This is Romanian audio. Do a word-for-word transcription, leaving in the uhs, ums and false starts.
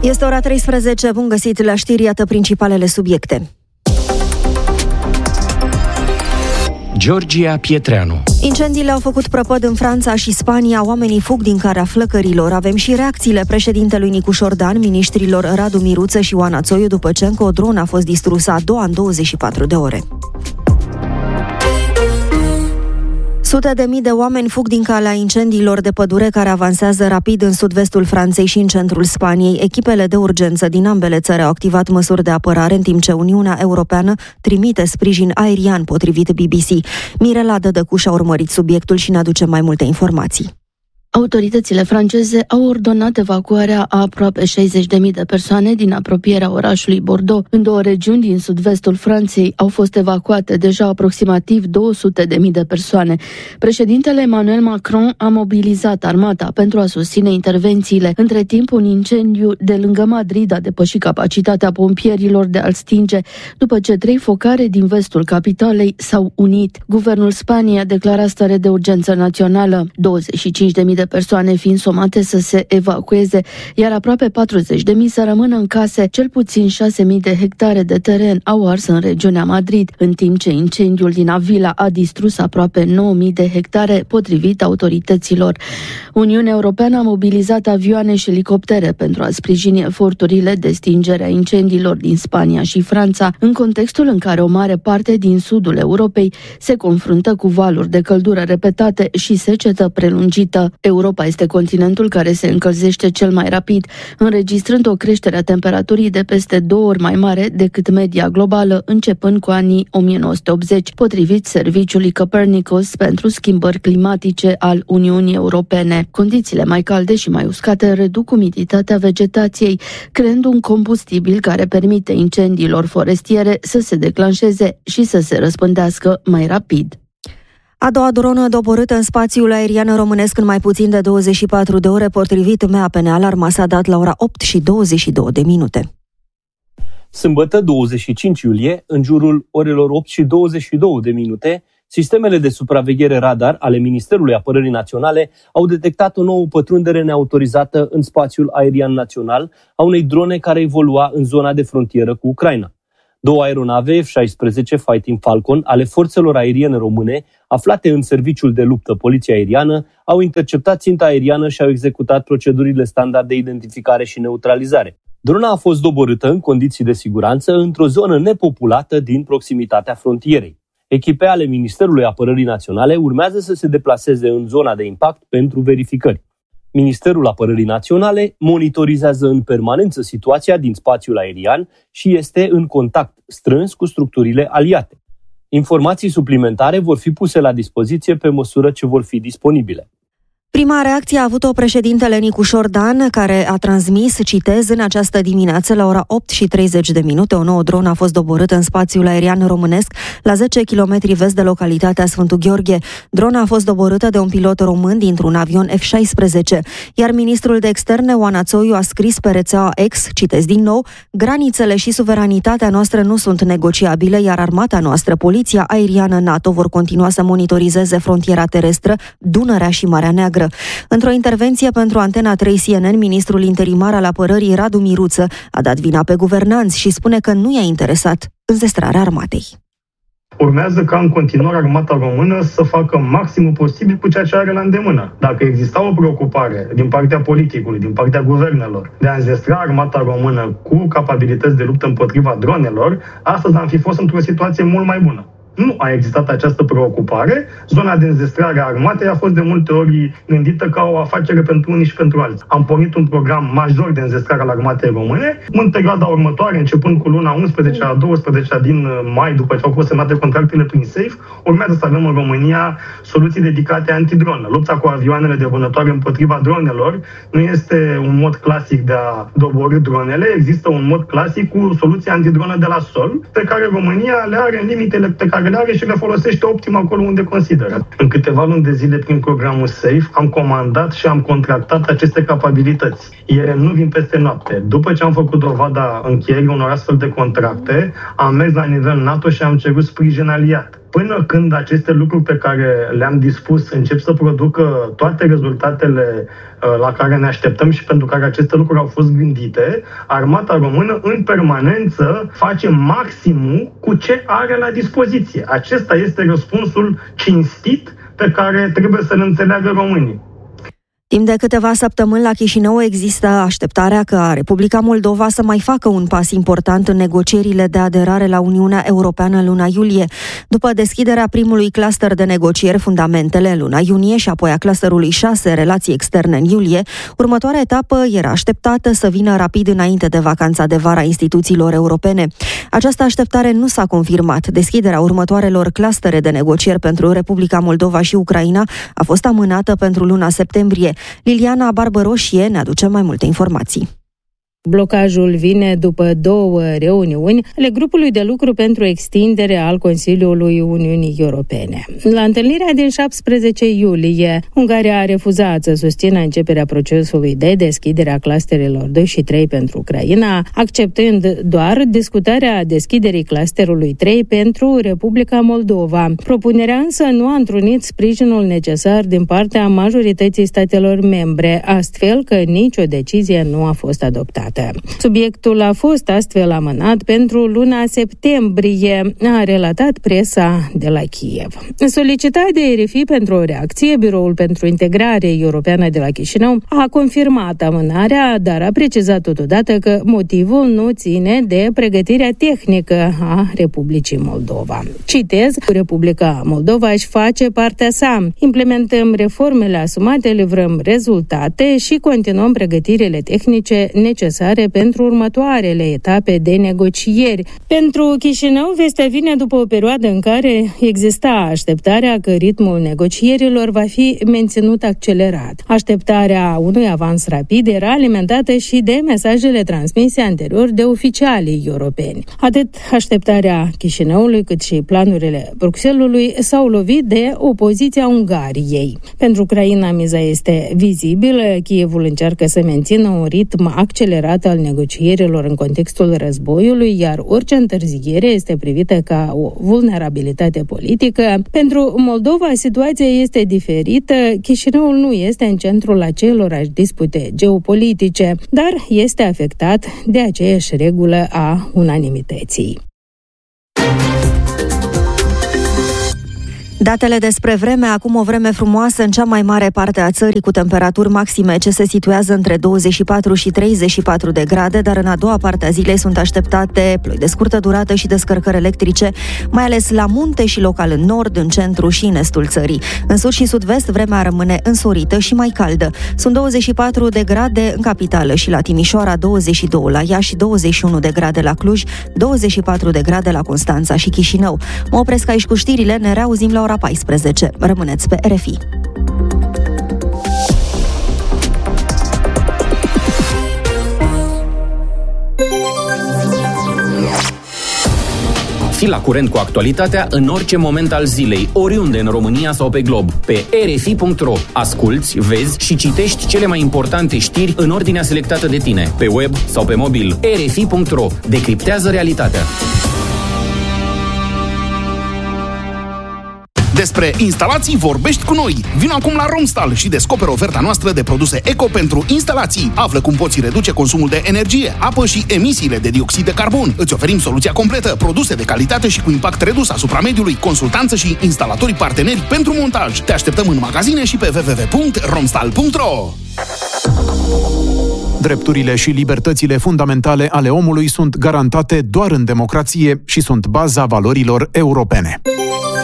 Este ora treisprezece, bun găsit la știri, iată principalele subiecte. Georgia Pietreanu. Incendiile au făcut prăpăd în Franța și Spania, oamenii fug din calea flăcărilor. Avem și reacțiile președintelui Nicu Șordan, ministrilor Radu Miruță și Oana Țoiu, după ce încă o dronă a fost distrusă a doua în douăzeci și patru de ore. Sute de mii de oameni fug din calea incendiilor de pădure care avansează rapid în sud-vestul Franței și în centrul Spaniei. Echipele de urgență din ambele țări au activat măsuri de apărare, în timp ce Uniunea Europeană trimite sprijin aerian, potrivit B B C. Mirela Dădăcuș a urmărit subiectul și ne aduce mai multe informații. Autoritățile franceze au ordonat evacuarea a aproape șaizeci de mii de persoane din apropierea orașului Bordeaux. În două regiuni din sud-vestul Franței au fost evacuate deja aproximativ două sute de mii de persoane. Președintele Emmanuel Macron a mobilizat armata pentru a susține intervențiile. Între timp, un incendiu de lângă Madrid a depășit capacitatea pompierilor de a-l stinge, după ce trei focare din vestul capitalei s-au unit. Guvernul Spaniei a declarat stare de urgență națională, douăzeci și cinci de mii de persoane fiind somate să se evacueze, iar aproape patruzeci de mii să rămână în case. Cel puțin șase mii de hectare de teren au ars în regiunea Madrid, în timp ce incendiul din Avila a distrus aproape nouă mii de hectare, potrivit autorităților. Uniunea Europeană a mobilizat avioane și elicoptere pentru a sprijini eforturile de stingere a incendiilor din Spania și Franța, în contextul în care o mare parte din sudul Europei se confruntă cu valuri de căldură repetate și secetă prelungită. Europa este continentul care se încălzește cel mai rapid, înregistrând o creștere a temperaturii de peste două ori mai mare decât media globală, începând cu anii o mie nouă sute optzeci, potrivit serviciului Copernicus pentru schimbări climatice al Uniunii Europene. Condițiile mai calde și mai uscate reduc umiditatea vegetației, creând un combustibil care permite incendiilor forestiere să se declanșeze și să se răspândească mai rapid. A doua dronă doborâtă în spațiul aerian românesc în mai puțin de douăzeci și patru de ore, potrivit M A P N. Alarma s-a dat la ora opt și douăzeci și două de minute. Sâmbătă, douăzeci și cinci iulie, în jurul orelor opt și douăzeci și două de minute, sistemele de supraveghere radar ale Ministerului Apărării Naționale au detectat o nouă pătrundere neautorizată în spațiul aerian național a unei drone care evolua în zona de frontieră cu Ucraina. Două aeronave F șaisprezece Fighting Falcon ale forțelor aeriene române, aflate în serviciul de luptă poliție aeriană, au interceptat ținta aeriană și au executat procedurile standard de identificare și neutralizare. Drona a fost doborâtă în condiții de siguranță într-o zonă nepopulată din proximitatea frontierei. Echipe ale Ministerului Apărării Naționale urmează să se deplaseze în zona de impact pentru verificări. Ministerul Apărării Naționale monitorizează în permanență situația din spațiul aerian și este în contact strâns cu structurile aliate. Informații suplimentare vor fi puse la dispoziție pe măsură ce vor fi disponibile. Prima reacție a avut-o președintele Nicu Șordan, care a transmis, citez, în această dimineață la ora opt și treizeci de minute, o nouă dronă a fost doborâtă în spațiul aerian românesc la zece kilometri vest de localitatea Sfântul Gheorghe. Drona a fost doborâtă de un pilot român dintr-un avion F șaisprezece, iar ministrul de externe Oana Țoiu a scris pe rețeaua X, citez din nou, granițele și suveranitatea noastră nu sunt negociabile, iar armata noastră, poliția aeriană NATO vor continua să monitorizeze frontiera terestră, Dunărea și Marea Neagră. Într-o intervenție pentru Antena trei C N N, ministrul interimar al apărării Radu Miruță a dat vina pe guvernanți și spune că nu i-a interesat înzestrarea armatei. Urmează ca în continuare armata română să facă maximul posibil cu ceea ce are la îndemână. Dacă exista o preocupare din partea politicului, din partea guvernelor, de a înzestra armata română cu capabilități de luptă împotriva dronelor, astăzi am fi fost într-o situație mult mai bună. Nu a existat această preocupare. Zona de înzestrare a armatei a fost de multe ori gândită ca o afacere pentru unii și pentru alții. Am pornit un program major de înzestrare al armatei române. În perioada următoare, începând cu luna unsprezece a douăsprezece din mai, după ce au fost semnate contractele prin SAFE, urmează să avem în România soluții dedicate antidronă. Lupta cu avioanele de vânătoare împotriva dronelor nu este un mod clasic de a doborî dronele, există un mod clasic cu soluții antidronă de la sol, pe care România le are în limitele pe care le are și le folosește optim acolo unde consideră. În câteva luni de zile, prin programul SAFE, am comandat și am contractat aceste capabilități. Ele nu vin peste noapte. După ce am făcut dovada încheierii unor astfel de contracte, am mers la nivel NATO și am cerut sprijin aliat. până când aceste lucruri pe care le-am dispus încep să producă toate rezultatele la care ne așteptăm și pentru care aceste lucruri au fost gândite, Armata Română în permanență face maximul cu ce are la dispoziție. Acesta este răspunsul cinstit pe care trebuie să-l înțeleagă românii. Timp de câteva săptămâni la Chișinău există așteptarea ca Republica Moldova să mai facă un pas important în negocierile de aderare la Uniunea Europeană în luna iulie. După deschiderea primului cluster de negocieri, fundamentele în luna iunie și apoi a clusterului șase, relații externe în iulie, următoarea etapă era așteptată să vină rapid înainte de vacanța de vară a instituțiilor europene. Această așteptare nu s-a confirmat. Deschiderea următoarelor clustere de negocieri pentru Republica Moldova și Ucraina a fost amânată pentru luna septembrie. Liliana Barbăroșie ne aduce mai multe informații. Blocajul vine după două reuniuni ale grupului de lucru pentru extindere al Consiliului Uniunii Europene. La întâlnirea din șaptesprezece iulie, Ungaria a refuzat să susțină începerea procesului de deschidere a clusterelor doi și trei pentru Ucraina, acceptând doar discutarea deschiderii clusterului trei pentru Republica Moldova. Propunerea însă nu a întrunit sprijinul necesar din partea majorității statelor membre, astfel că nicio decizie nu a fost adoptată. Subiectul a fost astfel amânat pentru luna septembrie, a relatat presa de la Kiev. Solicitat de R F I pentru o reacție, Biroul pentru Integrare Europeană de la Chișinău a confirmat amânarea, dar a precizat totodată că motivul nu ține de pregătirea tehnică a Republicii Moldova. Citez, Republica Moldova își face partea sa. Implementăm reformele asumate, livrăm rezultate și continuăm pregătirile tehnice necesare pentru următoarele etape de negocieri. Pentru Chișinău, vestea vine după o perioadă în care exista așteptarea că ritmul negocierilor va fi menținut accelerat. Așteptarea unui avans rapid era alimentată și de mesajele transmise anterior de oficialii europeni. Atât așteptarea Chișinăului cât și planurile Bruxellesului s-au lovit de opoziția Ungariei. Pentru Ucraina miza este vizibilă, Kievul încearcă să mențină un ritm accelerat al negocierilor în contextul războiului, iar orice întârziere este privită ca o vulnerabilitate politică. Pentru Moldova, situația este diferită. Chișinăul nu este în centrul acelorași dispute geopolitice, dar este afectat de aceeași regulă a unanimității. Datele despre vreme, acum o vreme frumoasă în cea mai mare parte a țării, cu temperaturi maxime ce se situează între douăzeci și patru și treizeci și patru de grade, dar în a doua parte a zilei sunt așteptate ploi de scurtă durată și descărcări electrice, mai ales la munte și local în nord, în centru și în estul țării. În sud și sud-vest, vremea rămâne însorită și mai caldă. Sunt douăzeci și patru de grade în capitală și la Timișoara, douăzeci și doi la Iași, douăzeci și unu de grade la Cluj, douăzeci și patru de grade la Constanța și Chișinău. Mă opresc aici cu știrile, ne reauzim la ora paisprezece. Rămâneți pe R F I. Fii la curent cu actualitatea în orice moment al zilei, oriunde în România sau pe glob. Pe r f i punct r o asculți, vezi și citești cele mai importante știri în ordinea selectată de tine, pe web sau pe mobil. r f i punct r o decriptează realitatea. Despre instalații vorbești cu noi. Vino acum la Romstal și descoperă oferta noastră de produse eco pentru instalații. Află cum poți reduce consumul de energie, apă și emisiile de dioxid de carbon. Îți oferim soluția completă, produse de calitate și cu impact redus asupra mediului, consultanță și instalatorii parteneri pentru montaj. Te așteptăm în magazine și pe w w w punct romstal punct r o. Drepturile și libertățile fundamentale ale omului sunt garantate doar în democrație și sunt baza valorilor europene.